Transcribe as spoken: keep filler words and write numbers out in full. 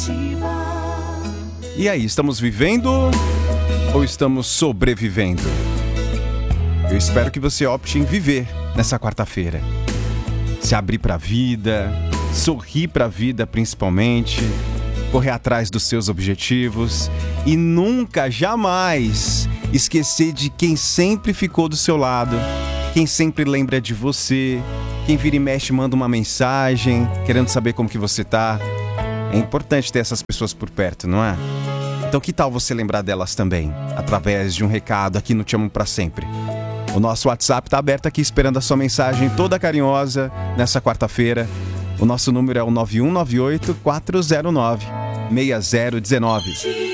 E aí, estamos vivendo ou estamos sobrevivendo? Eu espero que você opte em viver nessa quarta-feira. Se abrir para a vida, sorrir para a vida principalmente, correr atrás dos seus objetivos e nunca, jamais esquecer de quem sempre ficou do seu lado, quem sempre lembra de você, quem vira e mexe manda uma mensagem querendo saber como que você tá. É importante ter essas pessoas por perto, não é? Então que tal você lembrar delas também, através de um recado aqui no Te Amo Pra Sempre? O nosso WhatsApp tá aberto aqui esperando a sua mensagem toda carinhosa nessa quarta-feira. O nosso número é o nove um nove oito, quatro zero nove, seis zero um nove.